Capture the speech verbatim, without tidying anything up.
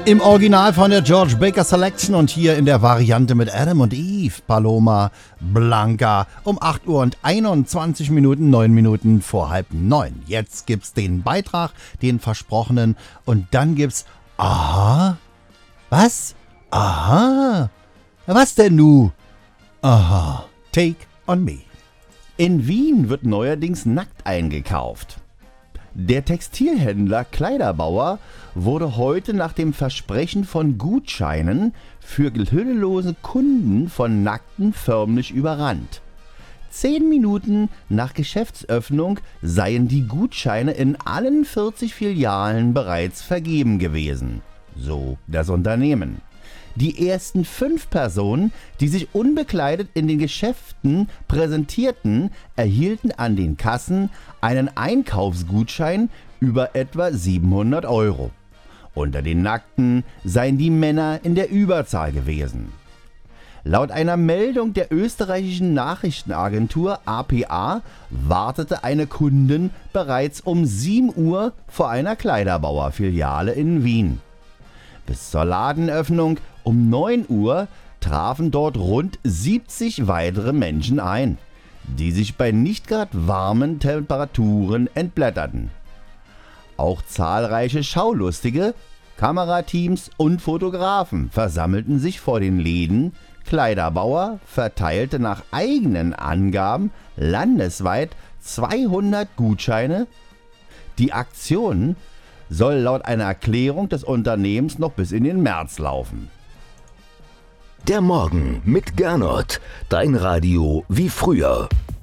Im Original von der George Baker Selection und hier in der Variante mit Adam und Eve, Paloma Blanca, um acht Uhr und einundzwanzig Minuten, neun Minuten vor halb neun. Jetzt gibt's den Beitrag, den versprochenen, und dann gibt's, aha, was? Aha, was denn nu? Aha, Take on Me. In Wien wird neuerdings nackt eingekauft. Der Textilhändler Kleiderbauer wurde heute nach dem Versprechen von Gutscheinen für hüllelose Kunden von Nackten förmlich überrannt. Zehn Minuten nach Geschäftsöffnung seien die Gutscheine in allen vierzig Filialen bereits vergeben gewesen, so das Unternehmen. Die ersten fünf Personen, die sich unbekleidet in den Geschäften präsentierten, erhielten an den Kassen einen Einkaufsgutschein über etwa siebenhundert Euro. Unter den Nackten seien die Männer in der Überzahl gewesen. Laut einer Meldung der österreichischen Nachrichtenagentur A P A wartete eine Kundin bereits um sieben Uhr vor einer Kleiderbauer-Filiale in Wien. Bis zur Ladenöffnung um neun Uhr trafen dort rund siebzig weitere Menschen ein, die sich bei nicht gerade warmen Temperaturen entblätterten. Auch zahlreiche Schaulustige, Kamerateams und Fotografen versammelten sich vor den Läden. Kleiderbauer verteilte nach eigenen Angaben landesweit zweihundert Gutscheine. Die Aktion soll laut einer Erklärung des Unternehmens noch bis in den März laufen. Der Morgen mit Gernot, dein Radio wie früher.